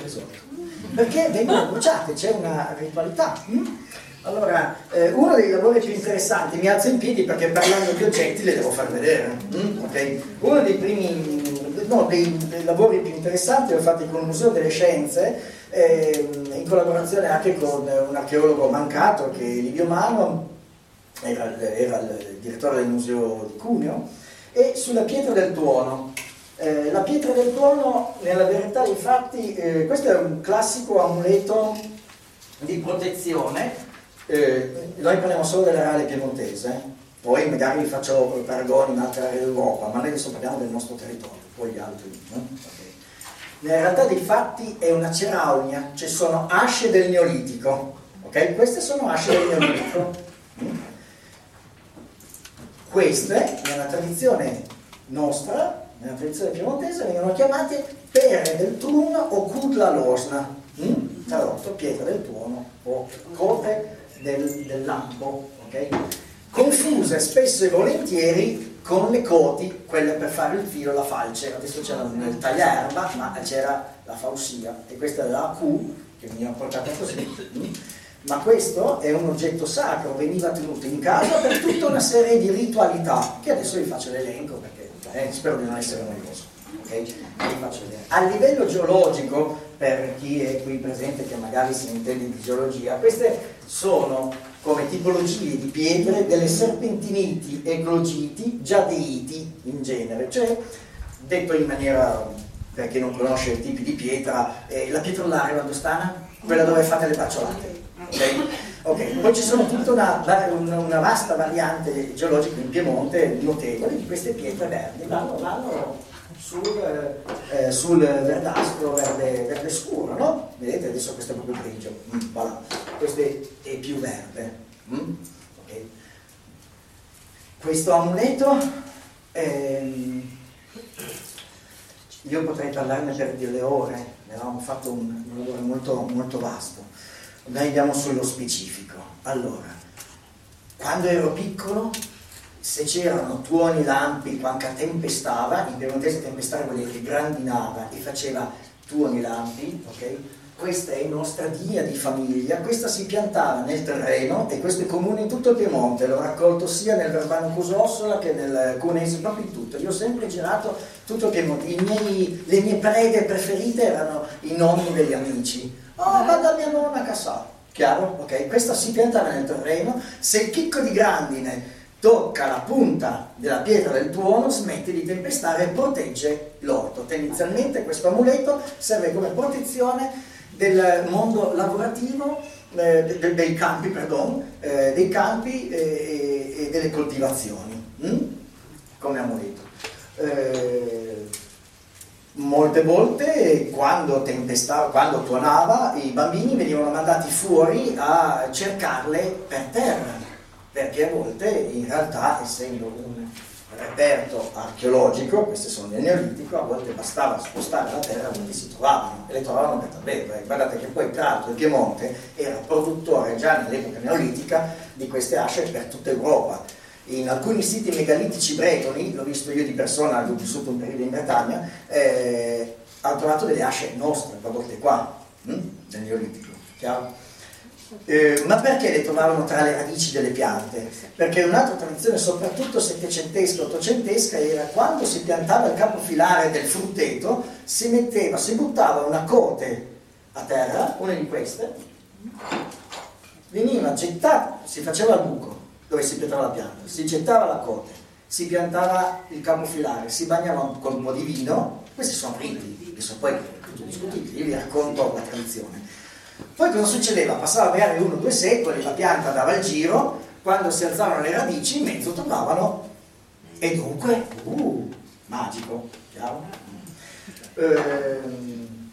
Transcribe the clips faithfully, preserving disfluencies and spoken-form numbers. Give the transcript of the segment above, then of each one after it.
risolto, perché vengono bruciate, c'è una ritualità. Mm? Allora, eh, uno dei lavori più interessanti, mi alzo in piedi perché parlando di oggetti le devo far vedere. Mm? Okay? Uno dei primi, no, dei, dei lavori più interessanti l'ho fatto con il Museo delle Scienze, eh, in collaborazione anche con un archeologo mancato che è Livio Mano, era, era il direttore del museo di Cuneo, e sulla pietra del tuono. Eh, la pietra del tuono, nella verità dei fatti, eh, questo è un classico amuleto di protezione. Eh, noi parliamo solo dell'areale piemontese, poi magari vi faccio paragoni in altre aree d'Europa, ma noi adesso parliamo del nostro territorio, poi gli altri. Eh? Okay. Nella realtà dei fatti è una ceraunia, cioè sono asce del Neolitico, ok? Queste sono asce del Neolitico. Queste, nella tradizione nostra, nella tradizione piemontese, vengono chiamate pere del Truno o cudla losna, mm? tradotto pietra del tuono o cote del, del lampo, ok? Confuse spesso e volentieri con le coti, quelle per fare il filo, la falce. Adesso c'era il tagliaerba, ma c'era la fausia, e questa è la Q, che veniva portata così. Mm? Ma questo è un oggetto sacro, veniva tenuto in casa per tutta una serie di ritualità, che adesso vi faccio l'elenco perché eh, spero di non essere noioso. Okay? Vi faccio vedere. A livello geologico, per chi è qui presente che magari si intende di geologia, queste sono come tipologie di pietre delle serpentiniti e glogiti giadeiti in genere, cioè detto in maniera, per chi non conosce i tipi di pietra, eh, la pietrollaria valdostana, quella dove fate le bracciolate. Okay? Okay. Poi ci sono tutta una, una, una vasta variante geologica in Piemonte notevole di queste pietre verdi, vanno, vanno sul, eh, sul verdastro, verde, verde scuro, no? Vedete adesso questo è proprio grigio, mm, voilà. Questo è, è più verde. Mm? Okay. Questo amuleto, ehm, io potrei parlarne per delle ore, ne avevamo fatto un, un lavoro molto, molto vasto. Noi andiamo sullo specifico. Allora, quando ero piccolo, se c'erano tuoni, lampi, quando tempestava, in piemontese tempestare vuol dire che grandinava e faceva tuoni, lampi, ok? Questa è nostra dia di famiglia, questa si piantava nel terreno e questo è comune in tutto il Piemonte, l'ho raccolto sia nel Verbano Cusossola che nel Cunese, proprio in tutto. Io ho sempre girato tutto il Piemonte. I miei, le mie preghe preferite erano i nomi degli amici. Oh, va da mia nonna Cassà, chiaro? Ok, questa si piantava nel terreno, se il chicco di grandine tocca la punta della pietra del tuono, smette di tempestare e protegge l'orto. Tendenzialmente questo amuleto serve come protezione del mondo lavorativo, eh, de, dei campi, perdon, eh, dei campi e, e delle coltivazioni, hm? come amuleto. Eh, molte volte quando tempestava, quando tuonava, i bambini venivano mandati fuori a cercarle per terra, perché a volte in realtà, essendo un reperto archeologico, queste sono del Neolitico, a volte bastava spostare la terra dove si trovavano, e le trovavano per davvero. Guardate che poi tra l'altro il Piemonte era produttore già nell'epoca neolitica di queste asce per tutta Europa. In alcuni siti megalitici bretoni, l'ho visto io di persona, ho vissuto un periodo in Bretagna, eh, hanno trovato delle asce nostre, prodotte qua, hm? del Neolitico, chiaro? Eh, ma perché le trovavano tra le radici delle piante? Perché un'altra tradizione, soprattutto settecentesca, ottocentesca, era quando si piantava il capofilare del frutteto, si metteva, si buttava una cote a terra, una di queste, veniva gettata, si faceva il buco dove si piantava la pianta, si gettava la cote, si piantava il capofilare, si bagnava con un po' di vino. Questi sono riti, adesso poi tutto discutibile, io vi racconto la tradizione. Poi cosa succedeva? Passava magari uno o due secoli, la pianta dava il giro, quando si alzavano le radici in mezzo trovavano, e dunque, uh, magico, chiaro? Ehm,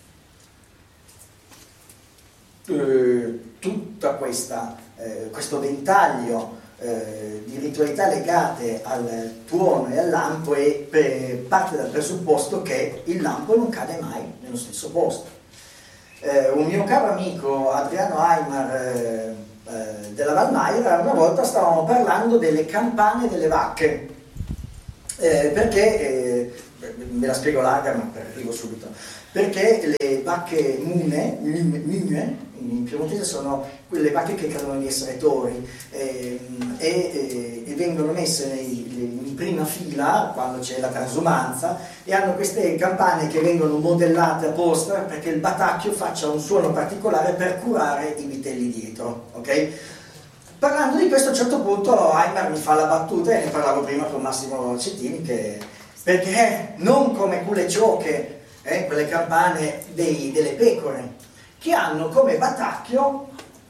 eh, tutta questa, eh, questo ventaglio eh, di ritualità legate al tuono e al lampo è, eh, parte dal presupposto che il lampo non cade mai nello stesso posto. Eh, un mio caro amico Adriano Aymar eh, eh, della Valmaira, una volta stavamo parlando delle campane delle vacche, eh, perché eh, ve la spiego larga ma arrivo subito, perché le vacche mune, mune in piemontese sono quelle vacche che credono di essere tori eh, e, e, e vengono messe nei, in prima fila quando c'è la transumanza e hanno queste campane che vengono modellate apposta perché il batacchio faccia un suono particolare per curare i vitelli dietro, ok? Parlando di questo a un certo punto Aimar mi fa la battuta e ne parlavo prima con Massimo Cettini che perché non come quelle ciocche, eh, quelle campane dei, delle pecore che hanno come batacchio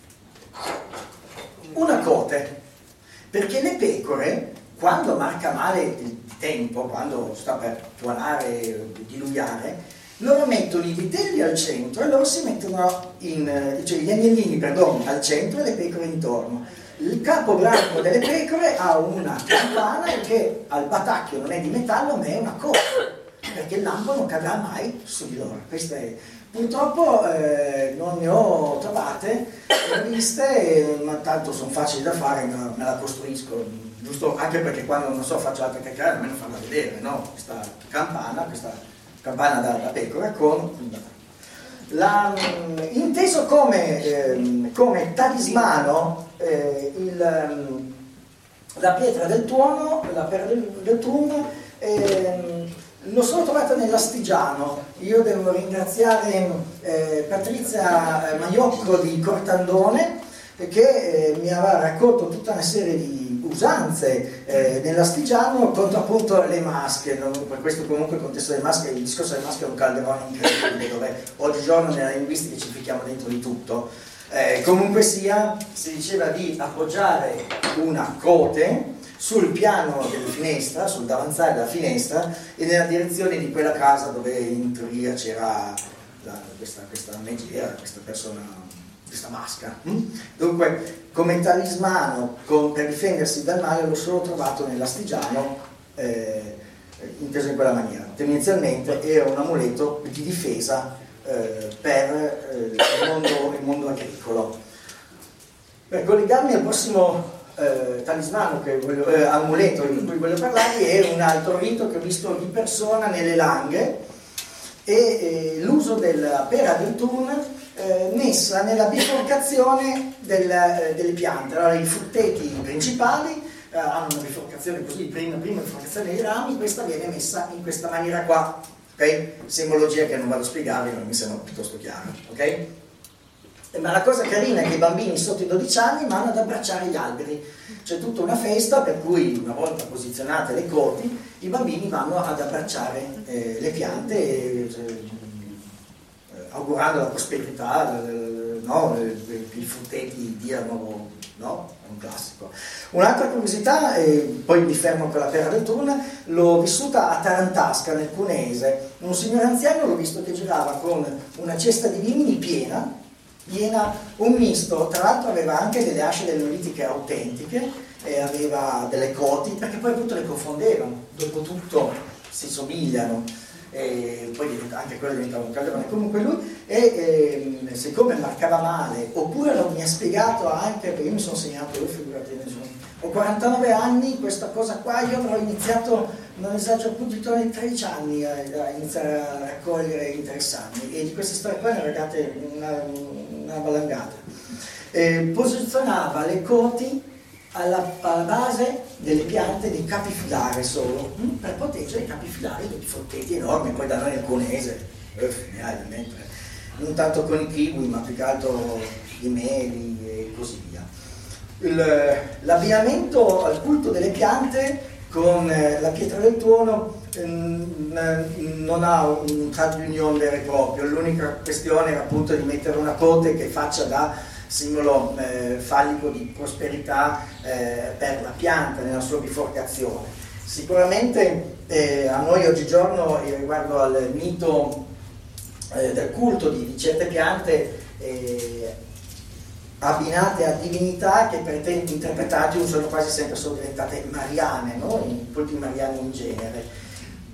una cote, perché le pecore quando marca male il tempo, quando sta per tuonare, diluviare, loro mettono i vitelli al centro e loro si mettono in, cioè gli agnellini perdon, al centro e le pecore intorno. Il capo branco delle pecore ha una campana che al batacchio non è di metallo ma è una cote, perché il lampo non cadrà mai su di loro. Questa è, purtroppo eh, non ne ho trovate, le ho viste, ma tanto sono facili da fare, me la costruisco, giusto anche perché quando non so faccio altre chiacchierate, almeno farla vedere, no? Questa campana, questa campana da, da pecora con la, inteso come, eh, come talismano eh, il, la pietra del tuono, la perla del, del tuono, eh, l'ho solo trovata nell'Astigiano. Io devo ringraziare eh, Patrizia Maiocco di Cortandone che eh, mi aveva raccolto tutta una serie di usanze eh, nell'Astigiano contro appunto le masche. Non, per questo comunque il contesto delle masche, il discorso delle masche è un calderone incredibile dove oggigiorno nella linguistica ci fichiamo dentro di tutto. Eh, comunque sia, si diceva di appoggiare una cote sul piano della finestra, sul davanzale della finestra e nella direzione di quella casa dove in teoria c'era la, questa, questa megera, questa persona, questa masca. Dunque, come talismano con, per difendersi dal male l'ho solo trovato nell'Astigiano, eh, inteso in quella maniera. Tendenzialmente era un amuleto di difesa eh, per eh, il, mondo, il mondo agricolo. Per collegarmi al prossimo Eh, talismano, che voglio, eh, amuleto di cui voglio parlarvi, è un altro rito che ho visto di persona nelle Langhe e eh, l'uso della pera del Thun eh, messa nella biforcazione del, eh, delle piante. Allora i frutteti principali eh, hanno una biforcazione così, prima, prima biforcazione dei rami, questa viene messa in questa maniera qua, ok? Simbologia che non vado a spiegarvi, ma mi sembra piuttosto chiara, ok? Ma la cosa carina è che i bambini sotto i dodici anni vanno ad abbracciare gli alberi, c'è tutta una festa per cui una volta posizionate le coti i bambini vanno ad abbracciare eh, le piante eh, eh, augurando la prosperità, eh, no? che i frutteti diano, no? È un classico. Un'altra curiosità, eh, poi mi fermo con la pera del Thun, l'ho vissuta a Tarantasca nel Cuneese. Un signore anziano l'ho visto che girava con una cesta di vimini piena piena, un misto, tra l'altro aveva anche delle asce dell'olitiche autentiche e aveva delle coti, perché poi appunto le confondevano, dopo tutto si somigliano, e poi anche quello diventava un calderone. Comunque lui, e, e, siccome marcava male, oppure non mi ha spiegato anche, perché io mi sono segnato, io figurati, ho quarantanove anni, questa cosa qua, io avrò iniziato, non esagero più, di tredici anni a, a iniziare a raccogliere interessanti, e di queste storie qua ne ho regate una, una valangata. Eh, posizionava le coti alla, alla base delle piante di capifilare solo, hm? per proteggere i capifilari dei frutteti enormi, poi da noi nel Cuneese, eh, mentre, non tanto con i kiwi, ma più che altro i meli e così via. L'abbinamento al culto delle piante con eh, la pietra del tuono ehm, non ha un tratto di unione vero e proprio, l'unica questione era appunto di mettere una cote che faccia da simbolo eh, fallico di prosperità eh, per la pianta nella sua biforcazione. Sicuramente eh, a noi oggigiorno, riguardo al mito eh, del culto di, di certe piante eh, abbinate a divinità che per tempi interpretati sono quasi sempre sono diventate mariane, no? I culti mariani in genere.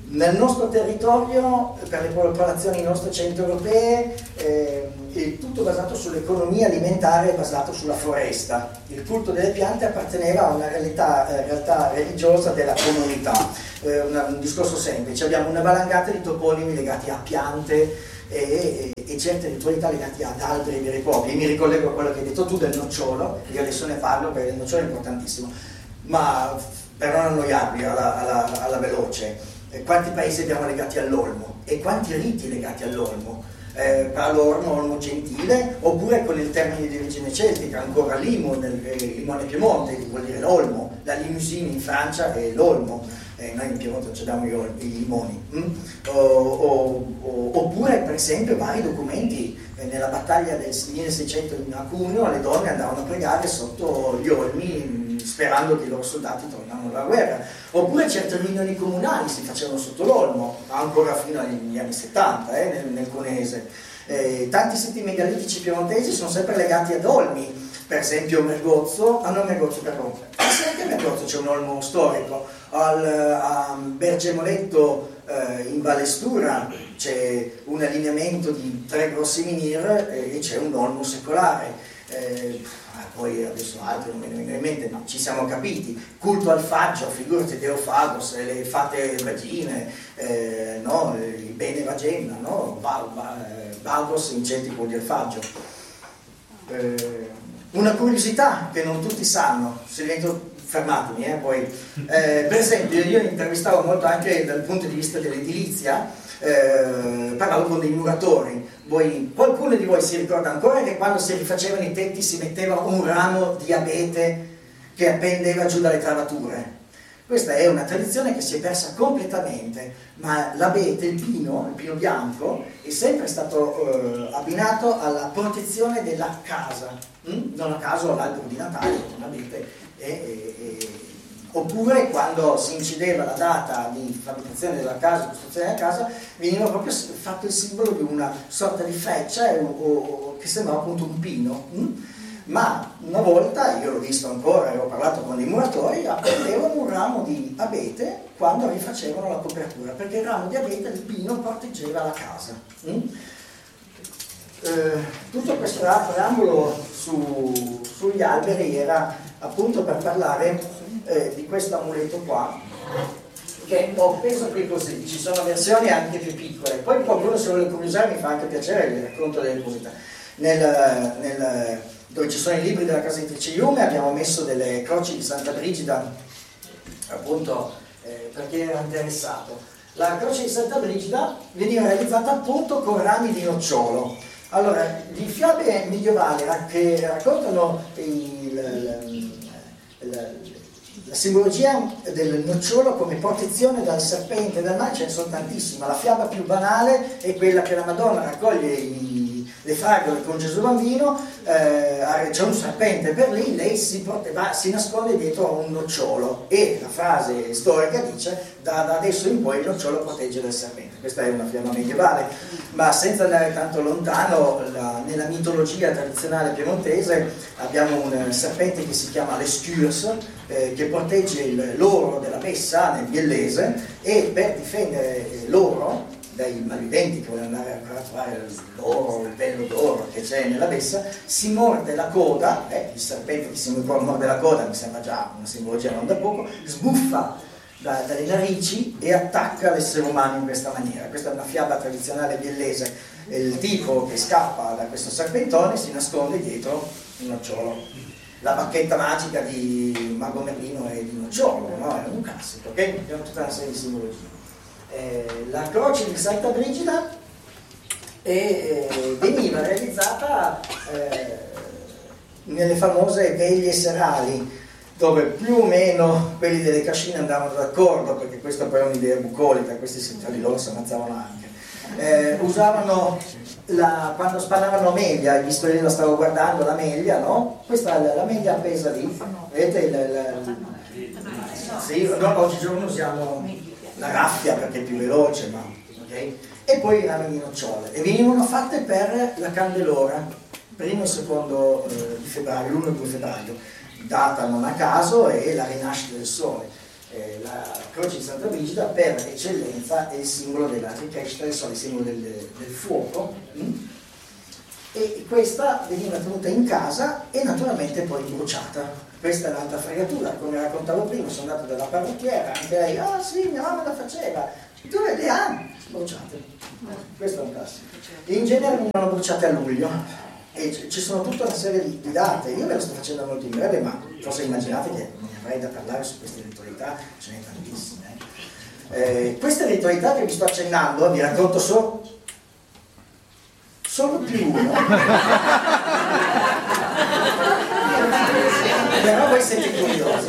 Nel nostro territorio, per le popolazioni nostre centroeuropee, eh, è tutto basato sull'economia alimentare, basato sulla foresta. Il culto delle piante apparteneva a una realtà, eh, realtà religiosa della comunità. Eh, una, un discorso semplice: abbiamo una valangata di toponimi legati a piante e, e, e certe ritualità legate ad alberi veri e propri. Mi ricollego a quello che hai detto tu del nocciolo, io adesso ne parlo perché il nocciolo è importantissimo, ma per non annoiarvi alla, alla, alla veloce. Quanti paesi abbiamo legati all'olmo e quanti riti legati all'olmo, eh, tra l'ormo, olmo gentile, oppure con il termine di origine celtica, ancora limo, nel eh, limone Piemonte, che vuol dire l'olmo, la limousine in Francia è l'olmo, eh, noi in Piemonte ci abbiamo i, i limoni, mm? o, o, o, oppure per esempio vari documenti. Nella battaglia del milleseicento in Cuneo le donne andavano a pregare sotto gli olmi sperando che i loro soldati tornassero dalla guerra, oppure certe riunioni comunali si facevano sotto l'olmo ancora fino agli anni settanta eh, nel, nel Cuneese. Eh, tanti siti megalitici piemontesi sono sempre legati ad olmi, per esempio Mergozzo, ah no Mergozzo perdon, anche a Mergozzo c'è un olmo storico, al, a Bergemoletto eh, in Valestura c'è un allineamento di tre grossi menhir eh, e c'è un olmo secolare. Eh, poi adesso altri non me ne vengono in mente, ma ci siamo capiti. Culto al faggio, figurati Deofagos, le fate vagine, eh, no? Il bene vagenna, no? Vagos in celtico vuol dire faggio. Eh, una curiosità che non tutti sanno, se divento fermatemi, eh, poi. Eh, per esempio, io intervistavo molto anche dal punto di vista dell'edilizia. Eh, parlavo con dei muratori. Voi, qualcuno di voi si ricorda ancora che quando si rifacevano i tetti si metteva un ramo di abete che appendeva giù dalle travature? Questa è una tradizione che si è persa completamente, ma l'abete, il pino, il pino bianco, è sempre stato eh, abbinato alla protezione della casa. Mm? Non a caso l'albero di Natale con l'abete è, è, è oppure quando si incideva la data di fabbricazione della casa, costruzione della casa, veniva proprio fatto il simbolo di una sorta di freccia o, o, che sembrava appunto un pino. Mm? Ma una volta, io l'ho visto ancora e ho parlato con dei muratori, appendevano un ramo di abete quando rifacevano la copertura, perché il ramo di abete, il pino, proteggeva la casa. Mm? Eh, tutto questo preambolo su, sugli alberi era appunto per parlare Eh, di questo amuleto qua, che ho preso qui così. Ci sono versioni anche più piccole, poi qualcuno se vuole curiosare mi fa anche piacere, vi racconto delle curiosità. Nel, nel, dove ci sono i libri della casa editrice Iume abbiamo messo delle croci di Santa Brigida, appunto eh, per chi era interessato. La croce di Santa Brigida veniva realizzata appunto con rami di nocciolo. Allora, le fiabe medievali che raccontano il, il, il la simbologia del nocciolo come protezione dal serpente e dal male ce ne sono tantissime. La fiaba più banale è quella che la Madonna raccoglie i, le fragole con Gesù bambino, eh, c'è un serpente per lì, lei si, va, si nasconde dietro a un nocciolo e la frase storica dice da, da adesso in poi il nocciolo protegge dal serpente. Questa è una fiaba medievale, ma senza andare tanto lontano, la, nella mitologia tradizionale piemontese abbiamo un serpente che si chiama l'Escurs, eh, che protegge il, l'oro della Bessa nel biellese, e per difendere l'oro dai malviventi che vogliono andare a trovare l'oro, il bello d'oro che c'è nella Bessa, si morde la coda, eh, il serpente che si morde la coda mi sembra già una simbologia non da poco, sbuffa da, dalle narici e attacca l'essere umano in questa maniera. Questa è una fiaba tradizionale biellese. Il tipo che scappa da questo serpentone si nasconde dietro un nocciolo. La bacchetta magica di Mago Merlino è di nocciolo, no? È un classico, ok? Abbiamo tutta una serie di simbologie. Eh, la croce di Santa Brigida eh, eh, veniva realizzata eh, nelle famose veglie serali, dove più o meno quelli delle cascine andavano d'accordo, perché questa poi è un'idea bucolica, questi tra di loro si ammazzavano anche. Eh, usavano la, quando sparavano meglia, visto che io la stavo guardando, la meglia, no? Questa la, la meglia appesa lì, vedete? La, la, sì, no, oggigiorno usiamo la raffia perché è più veloce, ma okay? E poi i rami di nocciole, e venivano fatte per la Candelora, primo e secondo eh, di febbraio, l'primo e due febbraio, data non a caso è la rinascita del sole. eh, la croce di Santa Brigida per eccellenza è il simbolo della ricrescita del sole, il simbolo del, del fuoco, mm? E questa veniva tenuta in casa e naturalmente poi bruciata. Questa è un'altra fregatura, come raccontavo prima, sono andato dalla parrucchiera, anche lei, ah sì, mia mamma la faceva, tu vedi, ah, bruciate. Questo è un classico. In genere venivano bruciate a luglio e ci sono tutta una serie di, di date. Io ve lo sto facendo molto in breve, ma cosa immaginate che non ne avrei da parlare su queste ritualità? Ce ne tantissime. Eh, queste ritualità che vi sto accennando, vi racconto solo solo più uno. Però voi siete curiosi.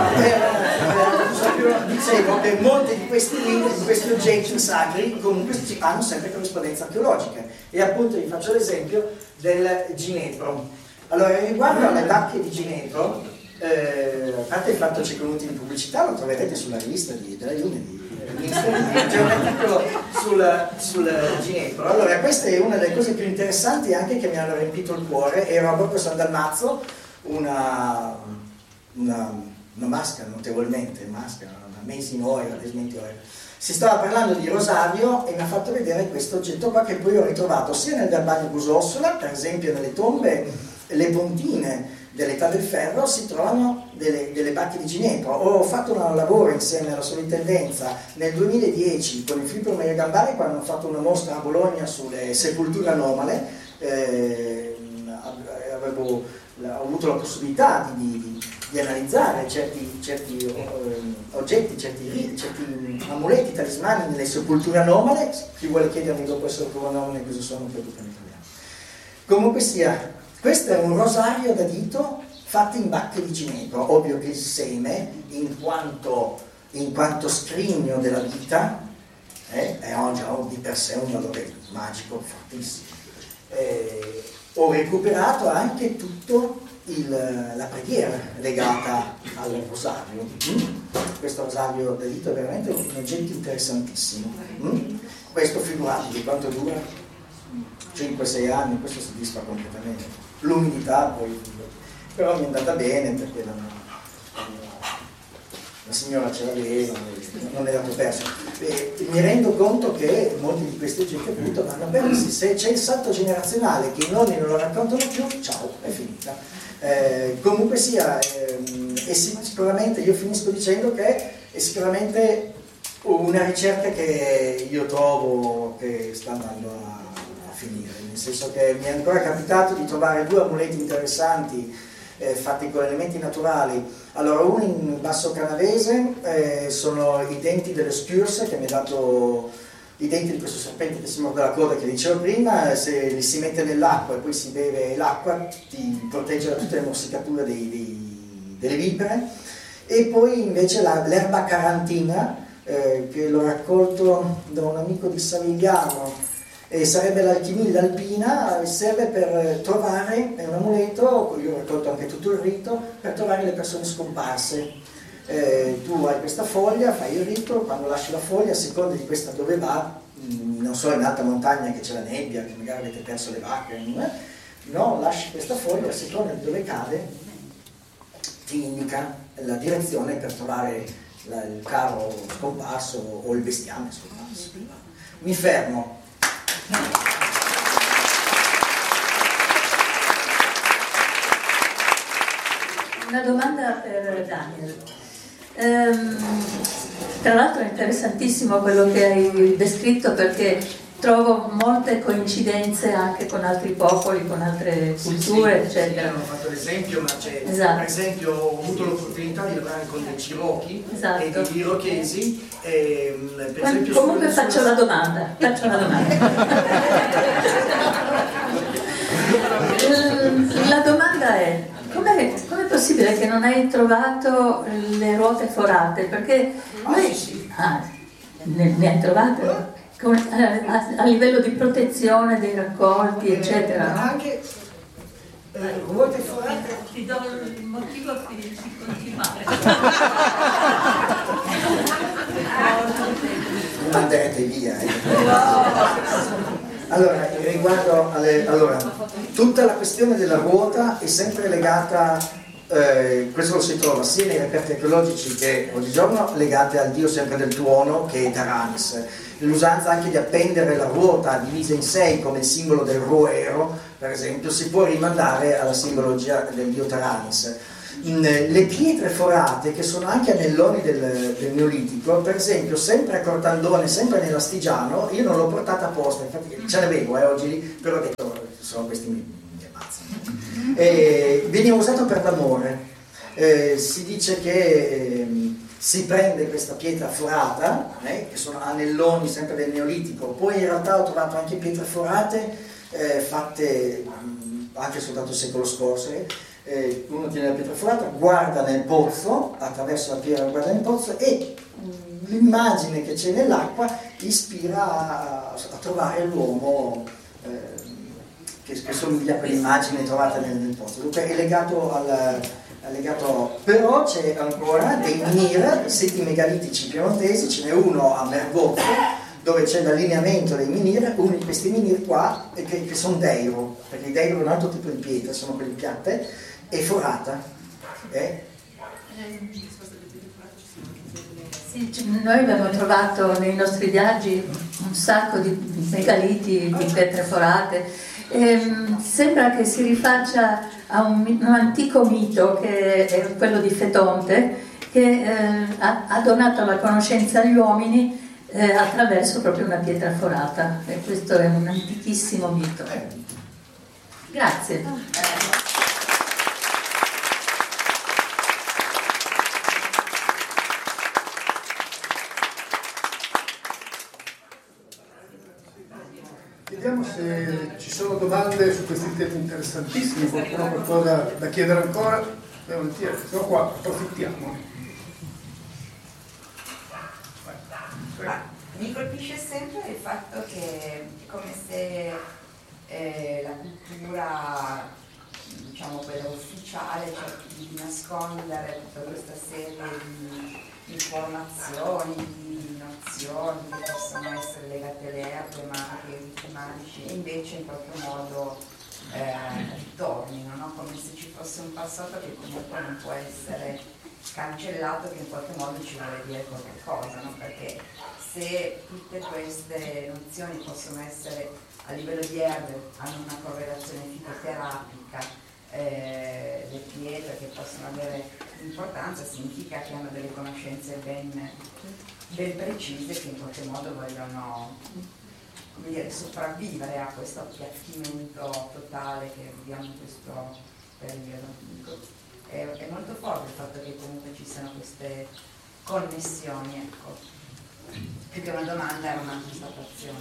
Eh, dicevo che molti di questi libri, di questi oggetti sacri comunque hanno sempre corrispondenza archeologica, e appunto vi faccio l'esempio del ginepro. Allora, riguardo alle bacche di ginepro, eh, a parte il fatto che ci è venuto in pubblicità, lo troverete sulla rivista di, della Unity, c'è un articolo sul, sul ginepro. Allora, questa è una delle cose più interessanti anche che mi hanno riempito il cuore. Ero proprio San Dalmazzo, una, una, una maschera notevolmente, maschera, una mesi in ora, desmenti ora. Si stava parlando di rosario e mi ha fatto vedere questo oggetto qua, che poi ho ritrovato sia nel Garbaglio Busossola, per esempio nelle tombe, le pontine dell'età del ferro si trovano delle, delle bacche di ginepro. Ho fatto un lavoro insieme alla Sovrintendenza nel duemiladieci con il Filippo Maria Gambari, quando hanno fatto una mostra a Bologna sulle sepolture anomale. Eh, avevo ho avuto la possibilità di, di, di analizzare certi, certi eh, oggetti, certi, certi amuleti, talismani nelle sepolture anomale. Chi vuole chiedermi dopo le sepolture anomale cosa sono, poi tutto in italiano. Comunque sia, questo è un rosario da dito fatto in bacche di ginepro. Ovvio che il seme, in quanto, in quanto scrigno della vita, eh, è già di per sé un valore magico fortissimo. Eh, ho recuperato anche tutto il, la preghiera legata al rosario. Mm? Questo rosario da dito è veramente un oggetto interessantissimo. Mm? Questo figuratevi quanto dura, cinque sei anni, questo si disfa completamente. L'umidità poi, però mi è andata bene perché la, la, la signora ce l'aveva, non è dato perso. E mi rendo conto che molti di questi oggetti appunto vanno persi. Se c'è il salto generazionale che i nonni non lo raccontano più, ciao, è finita. Eh, comunque sia, ehm, e sicuramente io finisco dicendo che è sicuramente una ricerca che io trovo che sta andando a, a finire, nel senso che mi è ancora capitato di trovare due amuleti interessanti eh, fatti con elementi naturali. Allora, uno in Basso Canavese eh, sono i denti delle Skurs, che mi ha dato i denti di questo serpente che si morde la coda che dicevo prima. Se li si mette nell'acqua e poi si beve l'acqua, ti protegge da tutte le morsicature dei, dei, delle vipere. E poi invece la, l'erba carantina, eh, che l'ho raccolto da un amico di Savigliano, e sarebbe l'alchimilla alpina, serve per trovare, è un amuleto, io ho raccolto anche tutto il rito, per trovare le persone scomparse. Eh, tu hai questa foglia, fai il rito, quando lasci la foglia, a seconda di questa dove va, mh, non so, in alta montagna che c'è la nebbia, che magari avete perso le vacche, eh, no, lasci questa foglia, a seconda di dove cade, ti indica la direzione per trovare la, il carro scomparso o il bestiame scomparso. Mi fermo. Una domanda per Daniel. Ehm, tra l'altro è interessantissimo quello che hai descritto, perché trovo molte coincidenze anche con altri popoli, con altre culture, sì, sì, eccetera. Sì, hanno fatto l'esempio, ma c'è, esatto. Per esempio ho avuto l'opportunità di lavorare con dei Cherokee, esatto, e degli Irochesi. E, per esempio, comunque sulla, faccio sulla... la domanda, faccio la domanda. La domanda è: com'è, com'è possibile che non hai trovato le ruote forate? Perché ah, noi... sì, sì. Ah, ne, ne hai trovate? Come, a, a livello di protezione dei raccolti, eh, eccetera. Ma anche eh, ruote forate. Ti do il motivo di continuare. Non andate via. Eh. Allora, riguardo alle, allora, tutta la questione della ruota è sempre legata eh, questo lo si trova sia nei reperti archeologici che oggigiorno legati al dio sempre del tuono, che è Taranis. L'usanza anche di appendere la ruota divisa in sei come il simbolo del roero, per esempio, si può rimandare alla simbologia del dio Taranis. Le pietre forate, che sono anche anelloni del, del Neolitico, per esempio sempre a Cortandone, sempre nell'Astigiano, io non l'ho portata apposta, infatti ce ne avevo eh, oggi lì, però ho detto sono questi mi, mi ammazzano. E veniva usato per l'amore, eh, si dice che eh, si prende questa pietra forata, eh, che sono anelloni sempre del Neolitico, poi in realtà ho trovato anche pietre forate eh, fatte mh, anche soltanto il secolo scorso. Eh, Eh, uno tiene la pietra forata, guarda nel pozzo, attraverso la pietra guarda nel pozzo e mh, l'immagine che c'è nell'acqua ispira a, a trovare l'uomo eh, che, che somiglia a quell'immagine trovata nel, nel pozzo. Dunque è legato al, è legato, però c'è ancora dei menhir, siti megalitici piemontesi, ce n'è uno a Mergozzo dove c'è l'allineamento dei menhir, uno di questi menhir qua che, che sono deiro, perché i deiro è un altro tipo di pietra, sono quelle piatte, e forata. Eh? Sì, noi abbiamo trovato nei nostri viaggi un sacco di megaliti, di pietre forate. Ehm, sembra che si rifaccia a un, un antico mito che è quello di Fetonte, che eh, ha, ha donato la conoscenza agli uomini eh, attraverso proprio una pietra forata, e questo è un antichissimo mito. Grazie. Vediamo se ci sono domande su questi temi interessantissimi, qualcuno ha qualcosa da chiedere ancora? Volentieri, siamo qua, approfittiamo. Ma mi colpisce sempre il fatto che è come se eh, la cultura, diciamo quella ufficiale, cerchi di nascondere tutta questa serie di informazioni, di nozioni che possono essere legate alle erbe, ma anche ai riti magici, e invece in qualche modo eh, ritornino, no? Come se ci fosse un passato che comunque non può essere cancellato, che in qualche modo ci vuole dire qualche cosa, no? Perché se tutte queste nozioni possono essere a livello di erbe, hanno una correlazione fitoterapica, eh, le pietre che possono avere importanza, significa che hanno delle conoscenze ben, ben precise, che in qualche modo vogliono, come dire, sopravvivere a questo appiattimento totale che viviamo in questo periodo. È, è molto forte il fatto che comunque ci siano queste connessioni, ecco. Più che una domanda è una constatazione.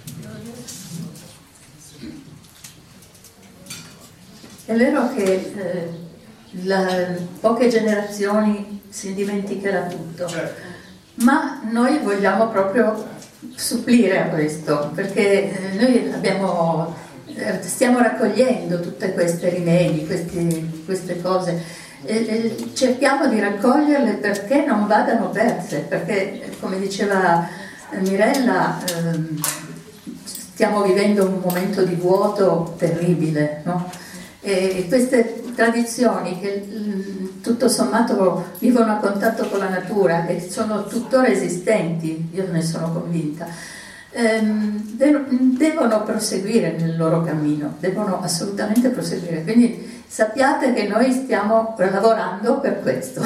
È vero che eh, la, poche generazioni si dimenticherà tutto, certo. Ma noi vogliamo proprio supplire a questo, perché eh, noi abbiamo, eh, stiamo raccogliendo tutte queste rimedi, questi, queste cose, e, e cerchiamo di raccoglierle perché non vadano perse, perché come diceva Mirella, eh, stiamo vivendo un momento di vuoto terribile, no? E queste tradizioni che tutto sommato vivono a contatto con la natura e sono tuttora esistenti, io ne sono convinta, ehm, devono proseguire nel loro cammino, devono assolutamente proseguire, quindi sappiate che noi stiamo lavorando per questo.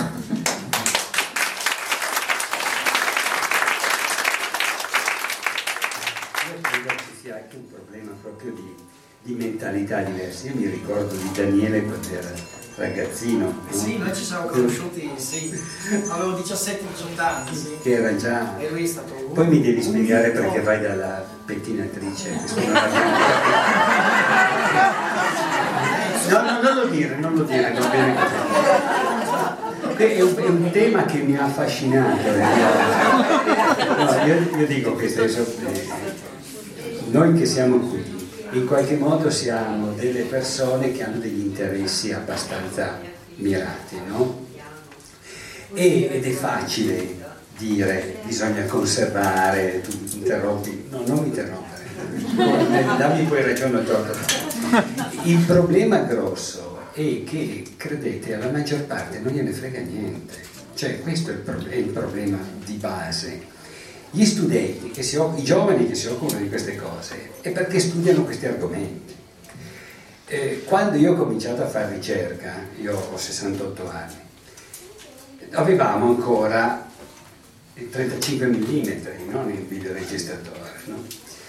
Io credo ci sia anche un problema proprio di di mentalità diverse. Io mi ricordo di Daniele quando era ragazzino. Sì, noi ci siamo conosciuti, sì, avevo diciassette diciotto anni, sì. Che era già... E lui è stato... Poi mi devi spiegare perché vai dalla pettinatrice. No, no, non lo dire, non lo dire, va bene così. È un, è un tema che mi ha affascinato. No, io, io dico che stesso, eh, noi che siamo qui, in qualche modo siamo delle persone che hanno degli interessi abbastanza mirati, no? E, ed è facile dire bisogna conservare, tu interrompi, no, non mi interrompere, dammi poi ragione o torto. Il problema grosso e che, credete, alla maggior parte non gliene frega niente. Cioè questo è il, pro- è il problema di base. Gli studenti, che si, i giovani che si occupano di queste cose, è perché studiano questi argomenti. Eh, quando io ho cominciato a fare ricerca, io ho sessantotto anni, avevamo ancora il trentacinque millimetri, non il videoregistratore, no?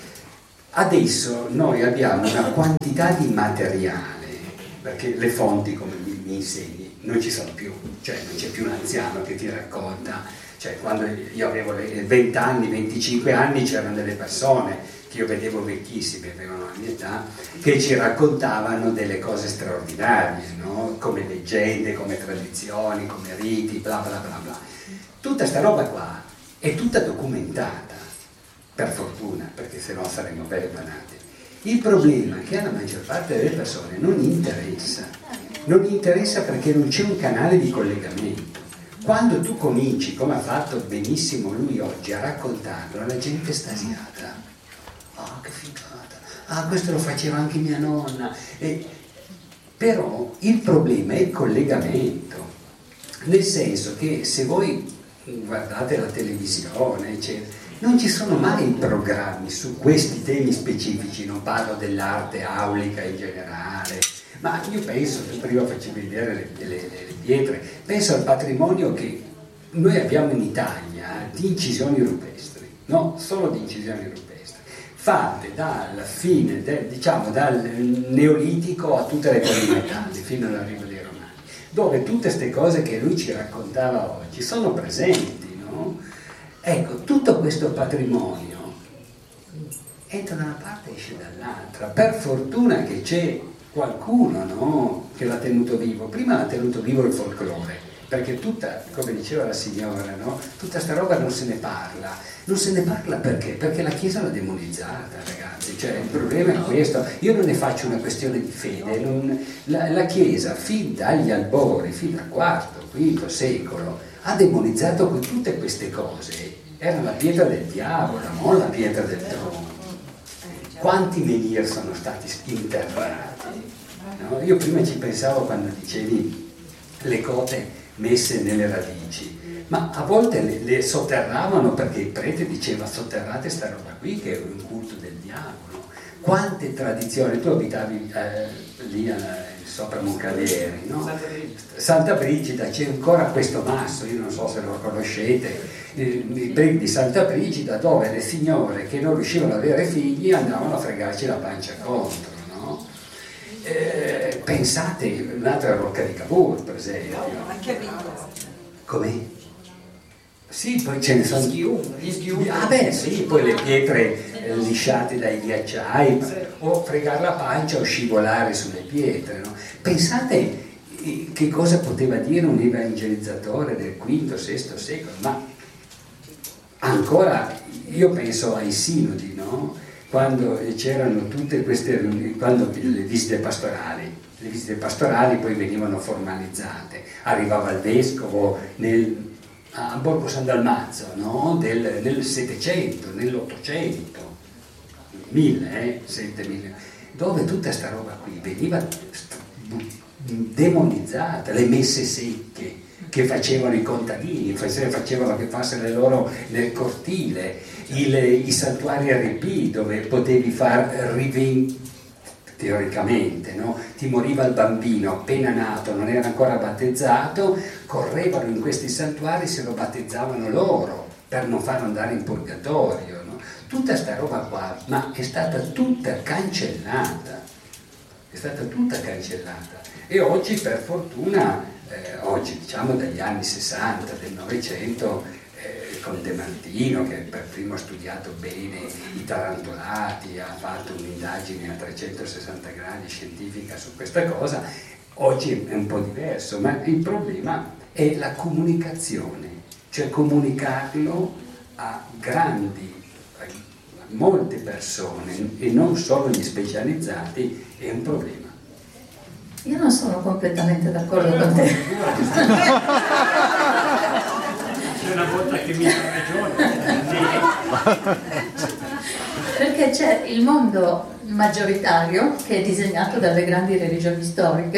Adesso noi abbiamo una quantità di materiale, perché le fonti, come mi, mi insegni, non ci sono più, cioè non c'è più un anziano che ti racconta, cioè quando io avevo venti anni, venticinque anni, c'erano delle persone che io vedevo vecchissime, avevano la mia età, che ci raccontavano delle cose straordinarie, no? Come leggende, come tradizioni, come riti, bla bla bla bla. Tutta sta roba qua è tutta documentata, per fortuna, perché sennò saremmo belli banati. Il problema è che alla maggior parte delle persone non interessa, non interessa perché non c'è un canale di collegamento. Quando tu cominci, come ha fatto benissimo lui oggi, a raccontarlo, la gente è estasiata. Ah, che figata! Ah, questo lo faceva anche mia nonna. E, però il problema è il collegamento, nel senso che se voi guardate la televisione, eccetera, non ci sono mai programmi su questi temi specifici, non parlo dell'arte aulica in generale, ma io penso, prima facevo vedere le, le, le pietre, penso al patrimonio che noi abbiamo in Italia di incisioni rupestri, no? Solo di incisioni rupestri, fatte dalla fine, del, diciamo dal Neolitico a tutte le polimetalli, fino all'arrivo dei Romani, dove tutte queste cose che lui ci raccontava oggi sono presenti, no? Ecco, tutto questo patrimonio entra da una parte e esce dall'altra. Per fortuna che c'è qualcuno, no, che l'ha tenuto vivo. Prima l'ha tenuto vivo il folklore, perché tutta, come diceva la signora, no, tutta sta roba non se ne parla. Non se ne parla perché? Perché la Chiesa l'ha demonizzata, ragazzi. Cioè, il problema è questo. Io non ne faccio una questione di fede. Non, la, la Chiesa, fin dagli albori, fin dal quarto, quinto secolo, ha demonizzato con tutte queste cose. Era la pietra del diavolo, non la pietra del trono. Quanti menhir sono stati interrati? No? Io prima ci pensavo quando dicevi le cote messe nelle radici, ma a volte le, le sotterravano perché il prete diceva sotterrate sta roba qui che è un culto del diavolo. Quante tradizioni, tu abitavi eh, lì eh, sopra Moncalieri, no? Santa Brigida. Santa Brigida, c'è ancora questo masso, io non so se lo conoscete, i brighi di Santa Brigida, dove le signore che non riuscivano ad avere figli andavano a fregarci la pancia contro, no? Eh, pensate, un'altra è Rocca di Cavour, per esempio. Com'è? Sì, poi ce ne sono. Gli sghiuni. Ah beh sì, poi le pietre eh, lisciate dai ghiacciai, o fregare la pancia o scivolare sulle pietre, no? Pensate eh, che cosa poteva dire un evangelizzatore del quinto, sesto secolo, ma ancora io penso ai sinodi, no? Quando c'erano tutte queste riunioni, quando le visite pastorali, le visite pastorali poi venivano formalizzate, arrivava il vescovo nel, a Borgo San Dalmazzo, no? Del, nel Settecento, nell'Ottocento, mille, eh, settemila, dove tutta sta roba qui veniva demonizzata, le messe secche che facevano i contadini, facevano che fossero loro nel cortile, il, i santuari R P dove potevi far rivendicare, teoricamente, no? Ti moriva il bambino appena nato, non era ancora battezzato, correvano in questi santuari, se lo battezzavano loro per non farlo andare in purgatorio, no? Tutta sta roba qua, ma è stata tutta cancellata, è stata tutta cancellata e oggi per fortuna Eh, oggi diciamo dagli anni sessanta del Novecento eh, con De Martino che per primo ha studiato bene i tarantolati, ha fatto un'indagine a trecentosessanta gradi scientifica su questa cosa, oggi è un po' diverso, ma il problema è la comunicazione, cioè comunicarlo a grandi, a molte persone e non solo gli specializzati è un problema. Io non sono completamente d'accordo con te. Una volta che mi ha ragione. Perché c'è il mondo maggioritario che è disegnato dalle grandi religioni storiche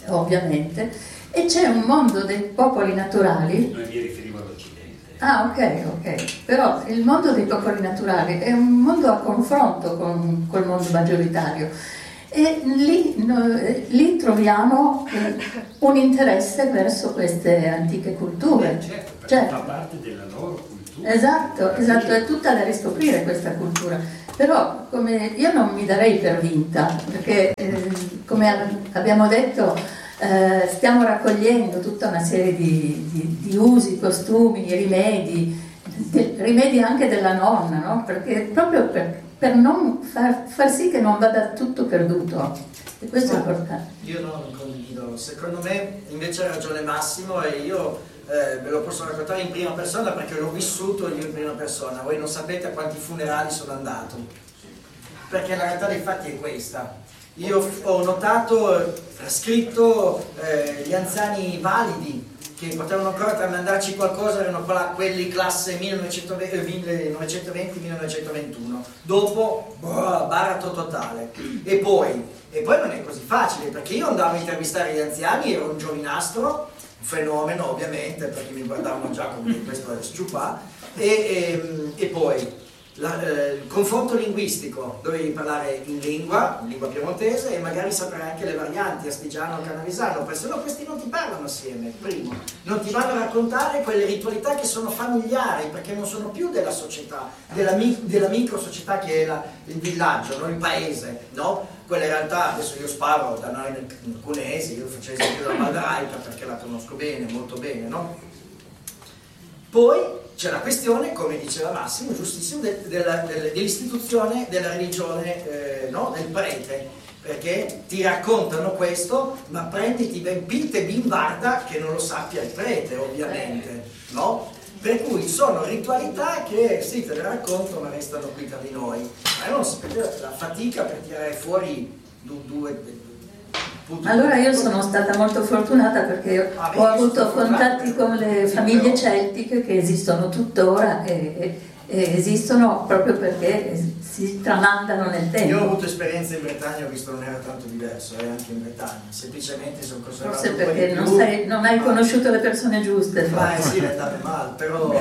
ovviamente, e c'è un mondo dei popoli naturali. Non mi riferivo all'Occidente. Ah, ok, ok. Però il mondo dei popoli naturali è un mondo a confronto con col mondo maggioritario. E lì, no, lì troviamo eh, un interesse verso queste antiche culture. Eh, certo, perché Certo. fa parte della loro cultura. Esatto, esatto, è tutta da riscoprire questa cultura. Però come io non mi darei per vinta, perché eh, come abbiamo detto eh, stiamo raccogliendo tutta una serie di, di, di usi, costumi, rimedi, de, rimedi anche della nonna, no? Perché proprio per, per non far, far sì che non vada tutto perduto. E questo è importante. Io non condivido, secondo me invece ha ragione Massimo e io eh, ve lo posso raccontare in prima persona perché l'ho vissuto io in prima persona. Voi non sapete a quanti funerali sono andato, perché la realtà dei fatti è questa. Io ho notato, scritto, eh, gli anziani validi che potevano ancora tramandarci qualcosa erano quelli classe millenovecentoventi millenovecentoventuno, dopo boh, baratro totale. E poi, e poi non è così facile, perché io andavo a intervistare gli anziani, ero un giovinastro, un fenomeno ovviamente, perché mi guardavano già come questo è sciupà, e, e, e poi la, eh, il confronto linguistico, dovevi parlare in lingua, in lingua piemontese, e magari sapere anche le varianti, astigiano, canavesano, perché sennò questi non ti parlano assieme, primo. Non ti vanno a raccontare quelle ritualità che sono familiari, perché non sono più della società, della, della micro società che è la, il villaggio, no? Il paese, no? Quelle realtà, adesso io sparo da noi nel, nel Cunesi, io faccio esempio della Val d'Araica perché la conosco bene, molto bene, no? Poi c'è la questione, come diceva Massimo, giustissimo, de, de, de, dell'istituzione della religione, eh, no? Del prete, perché ti raccontano questo, ma prenditi ben pinte bimbarda che non lo sappia il prete, ovviamente, no? Per cui sono ritualità che sì, te le racconto, ma restano qui tra di noi. Ma non sapete la fatica per tirare fuori due... due Allora io sono stata molto fortunata perché ah, ho avuto contatti con le famiglie celtiche che esistono tuttora e, e esistono proprio perché si tramandano nel tempo. Io ho avuto esperienze in Bretagna, ho visto non era tanto diverso, eh, anche in Bretagna, semplicemente sono conservato. Forse perché non, sei, non hai conosciuto le persone giuste. Ma eh, sì, è andata male, però...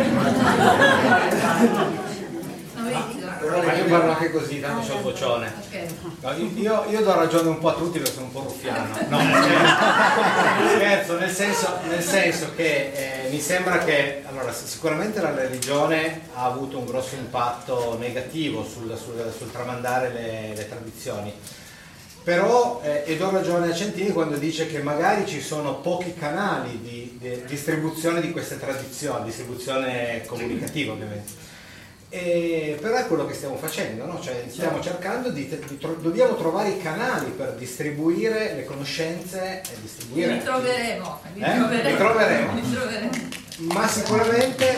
Ma io parlo anche così, tanto c'ho il vocione. No, io, io do ragione un po' a tutti perché sono un po' ruffiano. No, scherzo, nel senso, nel senso che eh, mi sembra che allora, sicuramente la religione ha avuto un grosso impatto negativo sul, sul, sul tramandare le, le tradizioni. Però, eh, e do ragione a Centini quando dice che magari ci sono pochi canali di, di distribuzione di queste tradizioni, distribuzione comunicativa ovviamente. E, però è quello che stiamo facendo, no? Cioè, stiamo cercando di, di tro, dobbiamo trovare i canali per distribuire le conoscenze e distribuire. Li troveremo, li eh? troveremo. Li troveremo. Li troveremo. Ma sicuramente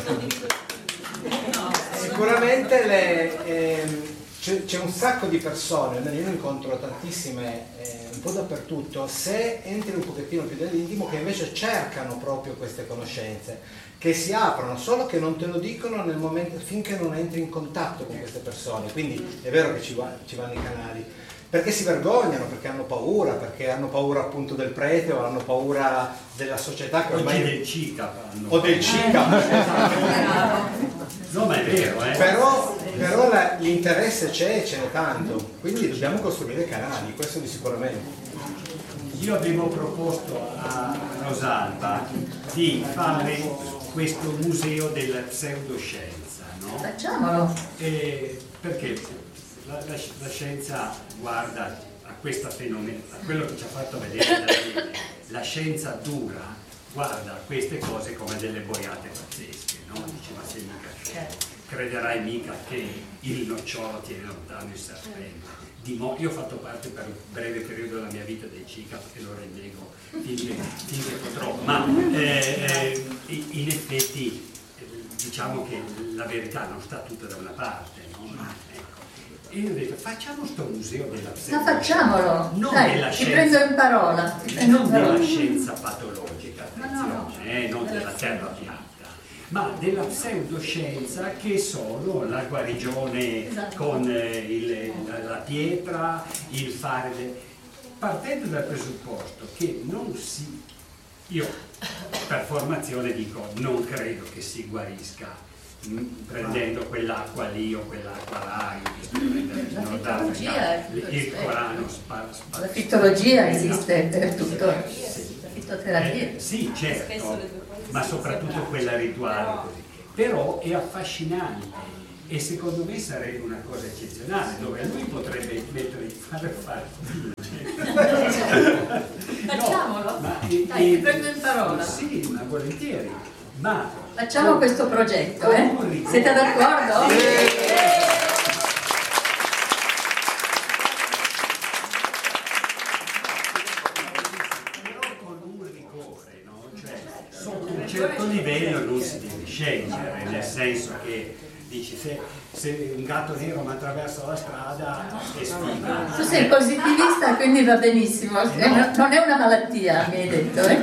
sicuramente le, ehm, c'è un sacco di persone, io ne incontro tantissime eh, un po' dappertutto, se entri un pochettino più nell'intimo, che invece cercano proprio queste conoscenze, che si aprono, solo che non te lo dicono nel momento finché non entri in contatto con queste persone. Quindi è vero che ci, va, ci vanno i canali, perché si vergognano, perché hanno paura, perché hanno paura appunto del prete o hanno paura della società che ormai... O del C I C A. O del C I C A. No, ma è vero, eh. Però, però la, l'interesse c'è e ce n'è tanto, quindi dobbiamo costruire canali, questo di sicuramente. Io avevo proposto a Rosalba di fare questo museo della pseudoscienza, no? Facciamolo! E perché la, la, la scienza guarda a questa fenomeno, a quello che ci ha fatto vedere Daniele, la scienza dura guarda a queste cose come delle boiate pazzesche, no? Dice, ma sei mica scemo, crederai mica che il nocciolo tiene lontano il serpente. Io ho fatto parte per un breve periodo della mia vita dei C I C A perché lo rennego finché, finché potrò, ma eh, eh, in effetti eh, diciamo che la verità non sta tutta da una parte, no? Ecco. E io ho detto facciamo sto museo della pseudoscienza. Ma facciamolo! Non Dai, della ti scienza, prendo in parola. Ti prendo non in parola. della scienza patologica, attenzione, eh, non della terra piatta, ma della pseudoscienza che sono la guarigione esatto. con eh, il, la, la pietra, il fare... De... partendo dal presupposto che non si, io per formazione dico non credo che si guarisca mh, prendendo quell'acqua lì o quell'acqua là, io visto prendere il Nord Africa, il Corano spa, spa, la fitologia esiste per tutto, la fitoterapia. Eh, sì, certo, ma soprattutto quella rituale così. Però è affascinante e secondo me sarebbe una cosa eccezionale dove lui potrebbe mettere fare fare facciamolo, no, dai, ti prendo in parola. Sì, ma volentieri, ma facciamo con, questo progetto, eh? Siete d'accordo? Sì. Con un rigore, no? Cioè, sotto un certo livello non si deve scendere, nel senso che dici se, se un gatto nero mi attraversa la strada è sfiga. Tu sei positivista, quindi va benissimo, no. Non è una malattia, mi hai detto, eh?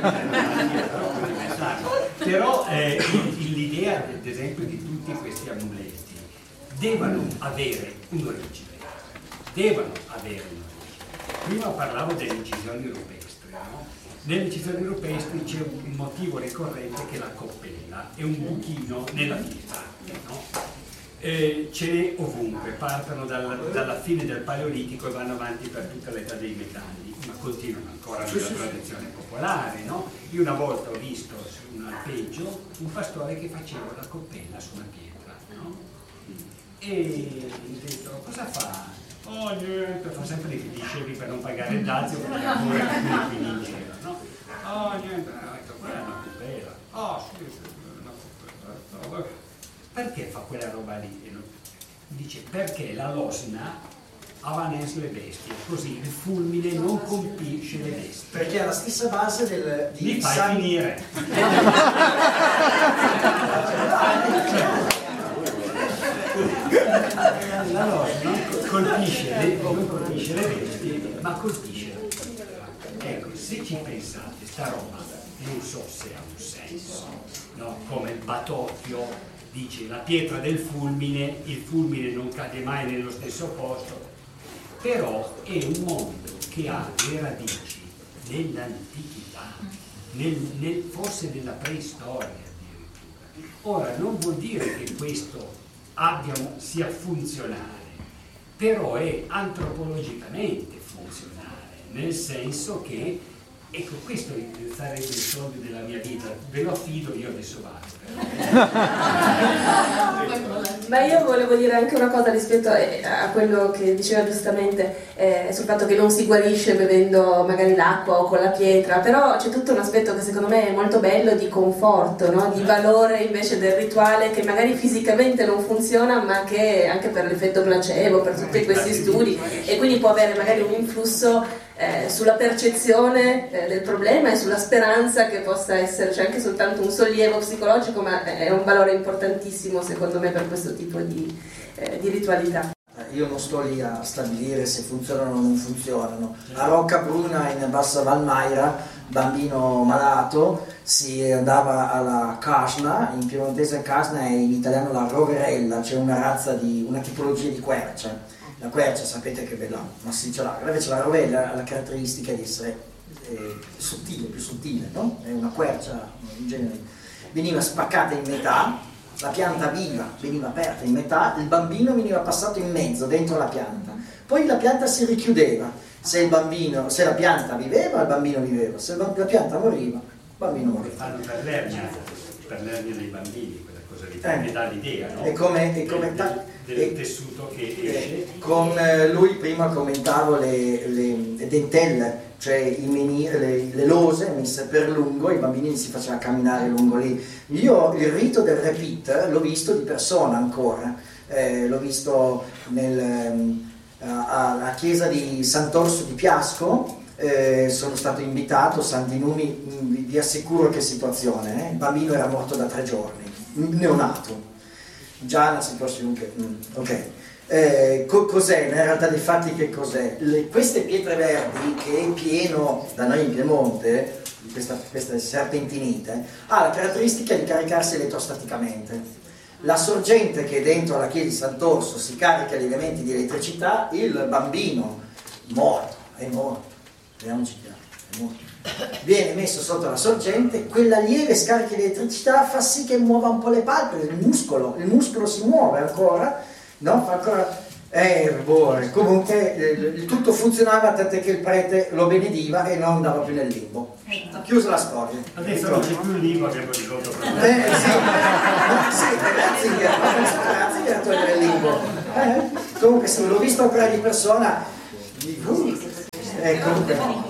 Però eh, l'idea ad esempio di tutti questi amuleti devono avere un'origine, devono avere un'origine. Prima parlavo delle incisioni rupestri, no? Nelle incisioni rupestri c'è un motivo ricorrente che è la coppella, è un buchino nella pietra, no? Eh, ce n'è ovunque, partono dal, dalla fine del Paleolitico e vanno avanti per tutta l'età dei metalli, ma continuano ancora nella tradizione popolare, no? Io una volta ho visto su un alpeggio un pastore che faceva la coppella su una pietra, no? E gli ho detto, cosa fa? Oh niente, fa sempre i dicevi per non pagare il dazio perché ancora qui in giro, no? Oh niente, no, ecco, quella è una coppella. Oh sì, sì, una coppella. Perché fa quella roba lì? E non... Dice perché la losna avanes le bestie, così il fulmine non colpisce le bestie. Perché è la stessa base del, di Mi fai San... finire. La losna colpisce le, non colpisce le bestie, ma colpisce la pietra. Ecco, se ci pensate, sta roba non so se ha un senso, no? Come il Batocchio dice la pietra del fulmine, il fulmine non cade mai nello stesso posto, però è un mondo che ha le radici nell'antichità, nel, nel, forse nella preistoria addirittura. Ora non vuol dire che questo abbia, sia funzionale, però è antropologicamente funzionale, nel senso che, ecco, questo sarebbe il sogno della mia vita, ve lo affido, io adesso vado. Ma io volevo dire anche una cosa rispetto a quello che diceva giustamente eh, sul fatto che non si guarisce bevendo magari l'acqua o con la pietra, però c'è tutto un aspetto che secondo me è molto bello di conforto, no? Di valore invece del rituale che magari fisicamente non funziona ma che anche per l'effetto placebo, per tutti questi studi, e quindi può avere magari un influsso Eh, sulla percezione eh, del problema e sulla speranza che possa esserci anche soltanto un sollievo psicologico, ma è un valore importantissimo secondo me per questo tipo di, eh, di ritualità. Io non sto lì a stabilire se funzionano o non funzionano. A Roccabruna in Bassa Valmaira, bambino malato, si andava alla casna, in piemontese casna e in italiano la roverella, cioè una razza di, una tipologia di quercia. La quercia sapete che è bella massiccia larga, invece la rovella ha la caratteristica di essere eh, sottile, più sottile, no? È una quercia in genere. Veniva spaccata in metà, la pianta viva veniva aperta in metà, il bambino veniva passato in mezzo, dentro la pianta. Poi la pianta si richiudeva, se, il bambino, se la pianta viveva il bambino viveva, se la pianta moriva il bambino moriva. Fanno per l'ernia, per l'ernia dei bambini, quella cosa lì, eh, mi dà l'idea, no? È come, è come del, del, del tessuto che esce. Con lui prima commentavo le, le, le dentelle, cioè i meniri, le, le lose messe per lungo, i bambini si facevano camminare lungo lì. Io il rito del repeat l'ho visto di persona ancora, eh, l'ho visto nel, alla chiesa di Sant'Orso di Piasco. Eh, sono stato invitato, Sandinumi, vi, vi assicuro che situazione, eh? Il bambino era morto da tre giorni, neonato, già una situazione che... Mm, ok, eh, co- cos'è, in realtà dei fatti che cos'è? Le, queste pietre verdi che è pieno, da noi in Piemonte, questa, questa serpentinite, ha la caratteristica di caricarsi elettrostaticamente. La sorgente che è dentro alla chiesa di Sant'Orso si carica gli elementi di elettricità, il bambino morto è morto, vediamoci chiaro, è morto. Viene messo sotto la sorgente, quella lieve scarica di elettricità fa sì che muova un po' le palpebre, il muscolo, il muscolo si muove ancora, no? Fa ancora, eh, boh, comunque eh, il tutto funzionava tant'è che il prete lo benediva e non andava più nel limbo. Ha chiuso la storia. Adesso non c'è più il limbo che poi ricordo per eh, sì, sì, Ratzinger, Ratzinger a togliere il limbo. Eh, comunque se l'ho visto ancora di persona, uh, eh, comunque no.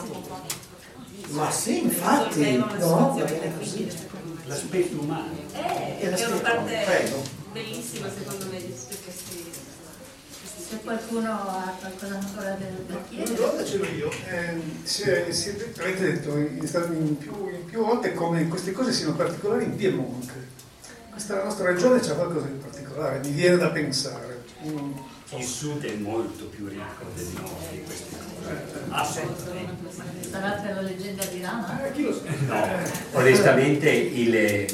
Ma sì, infatti, no, va bene così. L'aspetto umano. Eh, è una parte bellissima secondo me di tutti questi. Se qualcuno ha qualcosa ancora da chiedere. Una domanda ce l'ho io. Eh, si è, si è, avete detto in, in, più, in più volte come queste cose siano particolari in Piemonte. Questa la nostra regione c'ha qualcosa di particolare, mi viene da pensare. Mm. Il sud è molto più ricco del nord di queste cose. Assolutamente. Sarà per la leggenda di Rama? Eh, chi lo sa? No, onestamente il,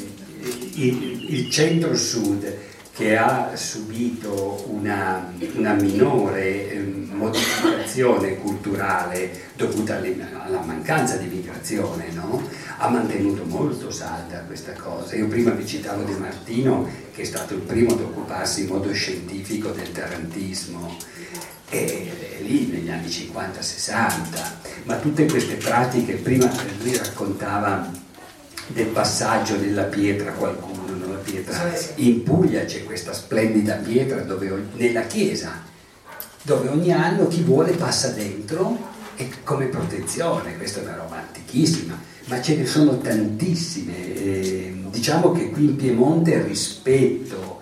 il, il centro-sud che ha subito una, una minore eh, modificazione culturale dovuta alle, alla mancanza di migrazione, no? Ha mantenuto molto salda questa cosa. Io prima vi citavo De Martino, che è stato il primo ad occuparsi in modo scientifico del tarantismo, e, e lì negli anni cinquanta sessanta, ma tutte queste pratiche, prima lui raccontava del passaggio della pietra, qualcuno nella pietra, in Puglia c'è questa splendida pietra dove, nella chiesa, dove ogni anno chi vuole passa dentro e come protezione. Questa è una roba antichissima, ma ce ne sono tantissime. Eh, diciamo che qui in Piemonte rispetto,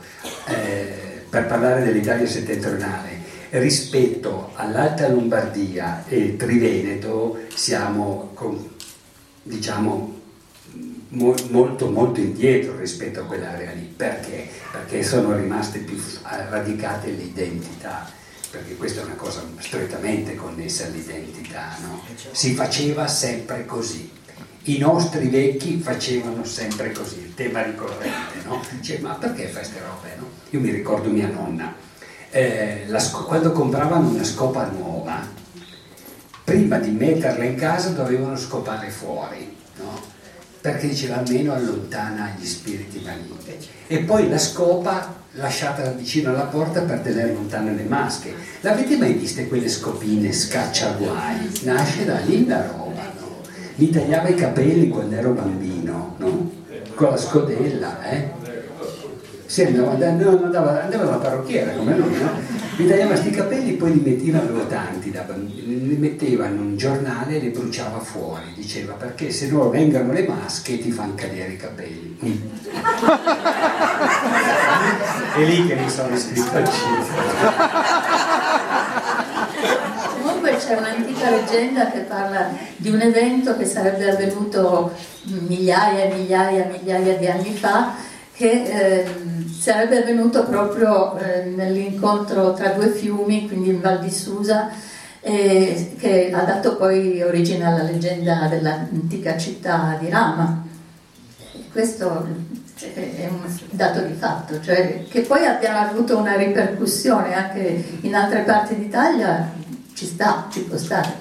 eh, per parlare dell'Italia settentrionale, rispetto all'Alta Lombardia e Triveneto siamo con, diciamo mo, molto molto indietro rispetto a quell'area lì. Perché? Perché sono rimaste più radicate le identità, perché questa è una cosa strettamente connessa all'identità, no? Si faceva sempre così, i nostri vecchi facevano sempre così, il tema ricorrente, no? Dice, ma perché fai queste robe, no? Io mi ricordo mia nonna, eh, la, quando compravano una scopa nuova, prima di metterla in casa dovevano scopare fuori, no? Perché diceva almeno allontana gli spiriti maligni, e poi la scopa lasciata vicino alla porta per tenere lontane le masche. L'avete mai viste quelle scopine scacciaguai? Nasce da lì la roba, no? Mi tagliava i capelli quando ero bambino, no? Con la scodella, eh? Sì, andava, andava, andava, andava alla parrucchiera come lui, no? Mi tagliava questi capelli, poi li metteva, avevo tanti da bambino, li metteva in un giornale e li bruciava fuori, diceva, perché se no vengono le masche e ti fanno cadere i capelli. Mm. È lì che mi sono iscritto al circo. Comunque c'è un'antica leggenda che parla di un evento che sarebbe avvenuto migliaia e migliaia e migliaia di anni fa, che eh, sarebbe avvenuto proprio eh, nell'incontro tra due fiumi, quindi in Val di Susa, eh, che ha dato poi origine alla leggenda dell'antica città di Rama. Questo è un dato di fatto, cioè che poi abbiano avuto una ripercussione anche in altre parti d'Italia, ci sta, ci può stare.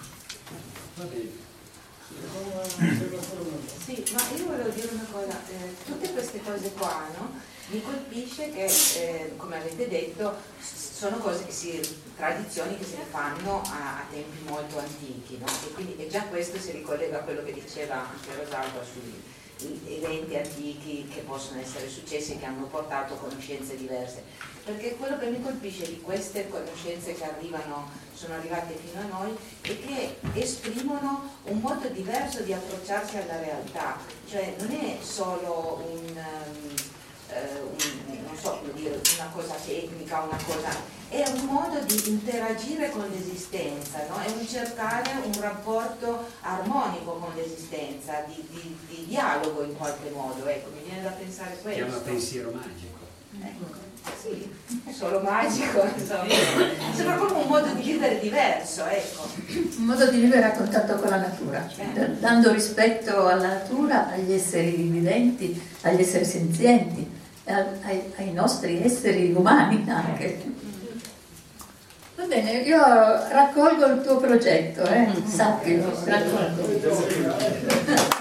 Sì, ma io volevo dire una cosa, eh, tutte queste cose qua, no? Mi colpisce che, eh, come avete detto, sono cose che si, tradizioni che si fanno a, a tempi molto antichi, no? E quindi e già questo si ricollega a quello che diceva anche Rosalba sugli eventi antichi che possono essere successi e che hanno portato conoscenze diverse, perché quello che mi colpisce di queste conoscenze che arrivano, sono arrivate fino a noi, è che esprimono un modo diverso di approcciarsi alla realtà, cioè non è solo un, um, uh, un non so come dire, una cosa tecnica, una cosa, è un modo di interagire con l'esistenza, no? È un cercare un rapporto armonico con l'esistenza, di, di, di dialogo in qualche modo, ecco, mi viene da pensare questo. Si chiama pensiero magico. Ecco, sì, è solo magico, insomma. Sembra proprio un modo di vivere diverso, ecco. Un modo di vivere a contatto con la natura, eh. dando rispetto alla natura, agli esseri viventi, agli esseri senzienti, ai, ai nostri esseri umani anche. Poi bene, io raccolgo il tuo progetto, eh? Sappilo, raccolgo.